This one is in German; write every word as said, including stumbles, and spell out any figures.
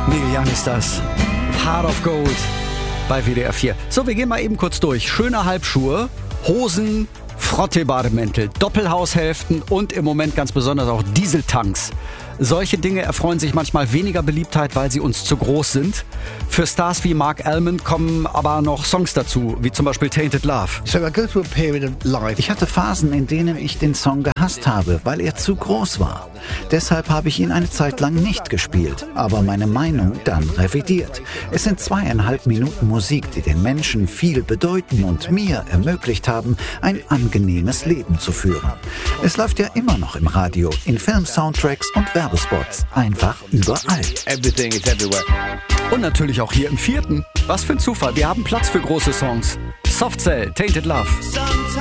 Neil Young ist das. Heart of Gold bei W D R vier. So, wir gehen mal eben kurz durch. Schöne Halbschuhe, Hosen, Frottee-Bademäntel, Doppelhaushälften und im Moment ganz besonders auch Dieseltanks. Solche Dinge erfreuen sich manchmal weniger Beliebtheit, weil sie uns zu groß sind. Für Stars wie Mark Almond kommen aber noch Songs dazu, wie zum Beispiel Tainted Love. So I go through a period of life. Ich hatte Phasen, in denen ich den Song gehasst habe, weil er zu groß war. Deshalb habe ich ihn eine Zeit lang nicht gespielt, aber meine Meinung dann revidiert. Es sind zweieinhalb Minuten Musik, die den Menschen viel bedeuten und mir ermöglicht haben, ein angenehmes Leben zu führen. Es läuft ja immer noch im Radio, in Film-Soundtracks und Werbespots, einfach überall. Everything is everywhere. Und natürlich auch hier im vierten. Was für ein Zufall, wir haben Platz für große Songs. Soft Cell, Tainted Love.